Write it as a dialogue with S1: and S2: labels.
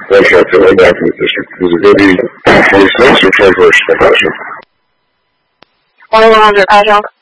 S1: contract that went down from the district. Was it going to be 46 or 24 extension?
S2: 2100 Agile.